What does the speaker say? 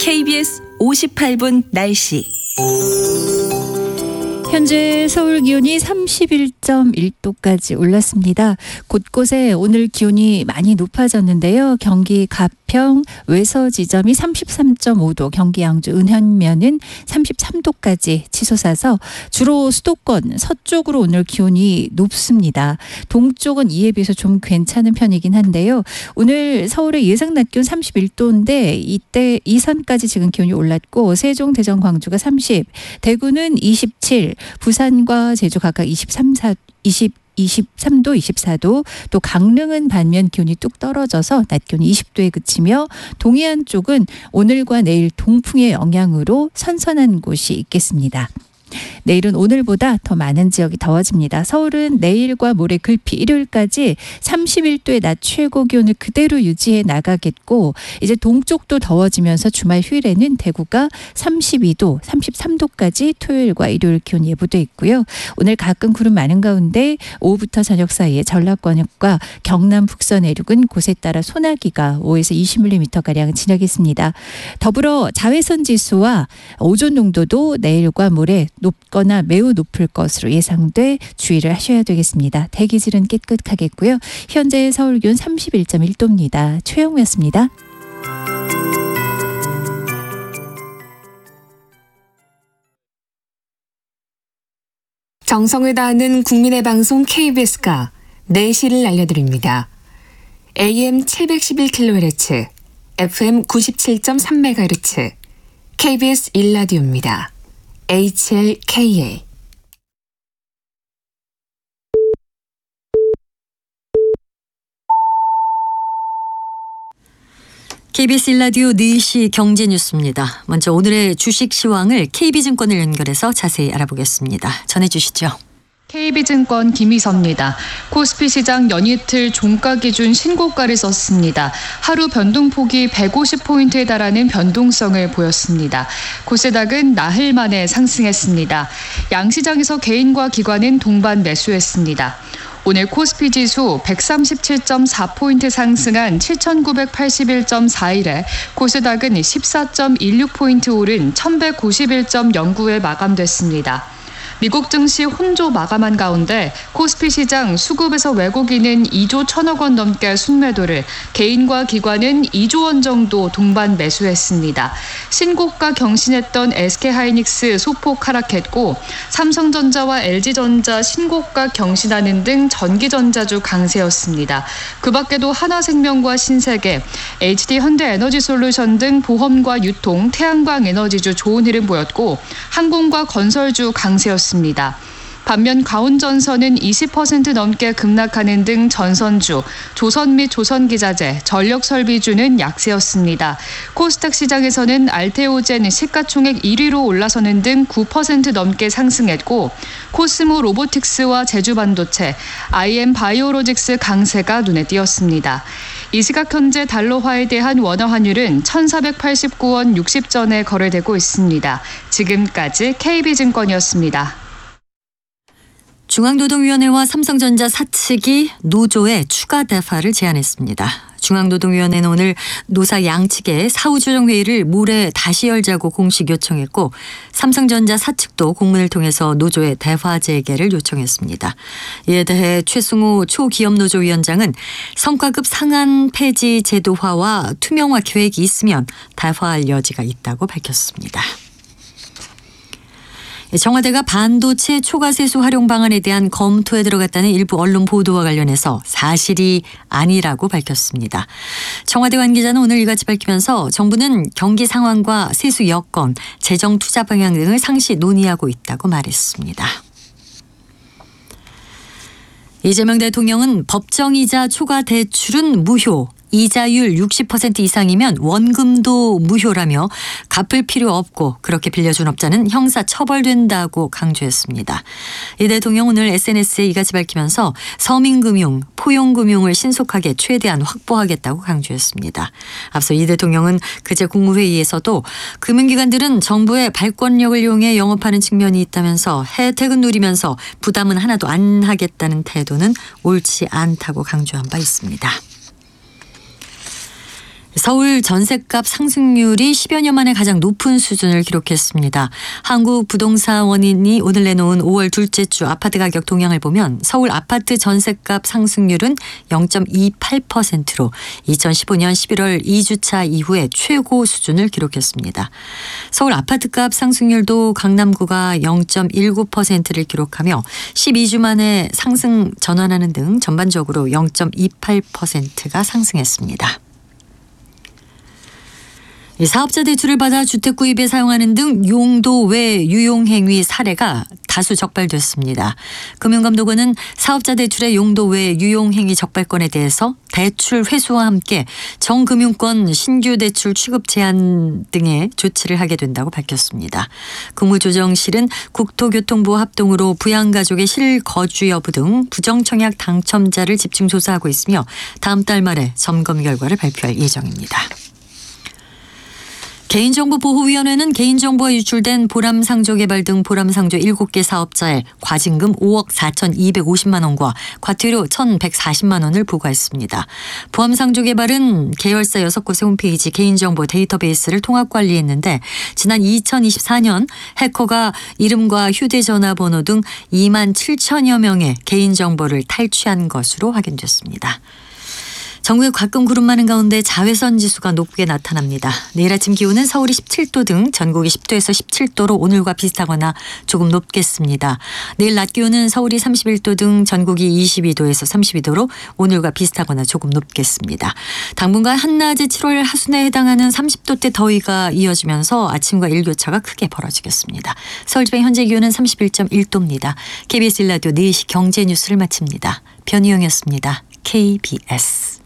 KBS 58분 날씨. 현재 서울 기온이 31.1도까지 올랐습니다. 곳곳에 오늘 기온이 많이 높아졌는데요. 경기 가평 외서 지점이 33.5도, 경기 양주 은현면은 33도까지 치솟아서 주로 수도권 서쪽으로 오늘 기온이 높습니다. 동쪽은 이에 비해서 좀 괜찮은 편이긴 한데요. 오늘 서울의 예상 낮 기온 31도인데 이때 이산까지 지금 기온이 올랐고 세종, 대전, 광주가 30, 대구는 27, 부산과 제주 각각 23도, 24도, 또 강릉은 반면 기온이 뚝 떨어져서 낮 기온이 20도에 그치며 동해안 쪽은 오늘과 내일 동풍의 영향으로 선선한 곳이 있겠습니다. 내일은 오늘보다 더 많은 지역이 더워집니다. 서울은 내일과 모레 글피 일요일까지 31도의 낮 최고 기온을 그대로 유지해 나가겠고 이제 동쪽도 더워지면서 주말 휴일에는 대구가 32도, 33도까지 토요일과 일요일 기온 예보돼 있고요. 오늘 가끔 구름 많은 가운데 오후부터 저녁 사이에 전라권과 경남 북서 내륙은 곳에 따라 소나기가 5에서 20mm가량 지나겠습니다. 더불어 자외선 지수와 오존 농도도 내일과 모레 높거나 매우 높을 것으로 예상돼 주의를 하셔야 되겠습니다. 대기질은 깨끗하겠고요. 현재 서울 기온 31.1도입니다. 최영우였습니다. 정성을 다하는 국민의 방송 KBS가 4시를 알려드립니다. AM 711kHz, FM 97.3MHz, KBS 1라디오입니다. HLKA. KBS 1라디오 4시 경제뉴스입니다. 먼저 오늘의 주식 시황을 KB증권을 연결해서 자세히 알아보겠습니다. 전해주시죠. KB증권 김희선입니다. 코스피 시장 연이틀 종가 기준 신고가를 썼습니다. 하루 변동폭이 150포인트에 달하는 변동성을 보였습니다. 코스닥은 나흘 만에 상승했습니다. 양시장에서 개인과 기관은 동반 매수했습니다. 오늘 코스피 지수 137.4포인트 상승한 7,981.41에 코스닥은 14.16포인트 오른 1,191.09에 마감됐습니다. 미국 증시 혼조 마감한 가운데 코스피 시장 수급에서 외국인은 2조 1천억 원 넘게 순매도를, 개인과 기관은 2조 원 정도 동반 매수했습니다. 신고가 경신했던 SK하이닉스 소폭 하락했고 삼성전자와 LG전자 신고가 경신하는 등 전기전자주 강세였습니다. 그 밖에도 하나생명과 신세계, HD현대에너지솔루션 등 보험과 유통, 태양광 에너지주 좋은 흐름 보였고 항공과 건설주 강세였습니다. 반면 가온전선은 20% 넘게 급락하는 등 전선주, 조선 및 조선기자재, 전력설비주는 약세였습니다. 코스닥 시장에서는 알테오젠 시가총액 1위로 올라서는 등 9% 넘게 상승했고 코스모 로보틱스와 제주반도체, IM바이오로직스 강세가 눈에 띄었습니다. 이 시각 현재 달러화에 대한 원화 환율은 1,489원 60전에 거래되고 있습니다. 지금까지 KB증권이었습니다. 중앙노동위원회와 삼성전자 사측이 노조에 추가 대파를 제안했습니다. 중앙노동위원회는 오늘 노사 양측에 사후조정회의를 모레 다시 열자고 공식 요청했고 삼성전자 사측도 공문을 통해서 노조의 대화 재개를 요청했습니다. 이에 대해 최승호 초기업노조위원장은 성과급 상한 폐지 제도화와 투명화 계획이 있으면 대화할 여지가 있다고 밝혔습니다. 청와대가 반도체 초과세수 활용 방안에 대한 검토에 들어갔다는 일부 언론 보도와 관련해서 사실이 아니라고 밝혔습니다. 청와대 관계자는 오늘 이같이 밝히면서 정부는 경기 상황과 세수 여건, 재정 투자 방향 등을 상시 논의하고 있다고 말했습니다. 이재명 대통령은 법정이자 초과 대출은 무효, 이자율 60% 이상이면 원금도 무효라며 갚을 필요 없고 그렇게 빌려준 업자는 형사 처벌된다고 강조했습니다. 이 대통령 오늘 SNS에 이같이 밝히면서 서민금융, 포용금융을 신속하게 최대한 확보하겠다고 강조했습니다. 앞서 이 대통령은 그제 국무회의에서도 금융기관들은 정부의 발권력을 이용해 영업하는 측면이 있다면서 혜택은 누리면서 부담은 하나도 안 하겠다는 태도는 옳지 않다고 강조한 바 있습니다. 서울 전셋값 상승률이 10여 년 만에 가장 높은 수준을 기록했습니다. 한국부동산원인이 오늘 내놓은 5월 둘째 주 아파트 가격 동향을 보면 서울 아파트 전셋값 상승률은 0.28%로 2015년 11월 2주차 이후에 최고 수준을 기록했습니다. 서울 아파트값 상승률도 강남구가 0.19%를 기록하며 12주 만에 상승 전환하는 등 전반적으로 0.28%가 상승했습니다. 사업자 대출을 받아 주택 구입에 사용하는 등 용도 외 유용행위 사례가 다수 적발됐습니다. 금융감독원은 사업자 대출의 용도 외 유용행위 적발건에 대해서 대출 회수와 함께 정금융권 신규 대출 취급 제한 등의 조치를 하게 된다고 밝혔습니다. 국무조정실은 국토교통부와 합동으로 부양가족의 실거주 여부 등 부정청약 당첨자를 집중 조사하고 있으며 다음 달 말에 점검 결과를 발표할 예정입니다. 개인정보보호위원회는 개인정보가 유출된 보람상조 개발 등 보람상조 7개 사업자에 과징금 5억 4,250만 원과 과태료 1,140만 원을 부과했습니다. 보람상조 개발은 계열사 6곳의 홈페이지 개인정보 데이터베이스를 통합관리했는데 지난 2024년 해커가 이름과 휴대전화번호 등 2만 7천여 명의 개인정보를 탈취한 것으로 확인됐습니다. 전국에 가끔 구름 많은 가운데 자외선 지수가 높게 나타납니다. 내일 아침 기온은 서울이 17도 등 전국이 10도에서 17도로 오늘과 비슷하거나 조금 높겠습니다. 내일 낮 기온은 서울이 31도 등 전국이 22도에서 32도로 오늘과 비슷하거나 조금 높겠습니다. 당분간 한낮에 7월 하순에 해당하는 30도대 더위가 이어지면서 아침과 일교차가 크게 벌어지겠습니다. 서울 지방 현재 기온은 31.1도입니다. KBS 1라디오 4시 경제 뉴스를 마칩니다. 변희영이었습니다. KBS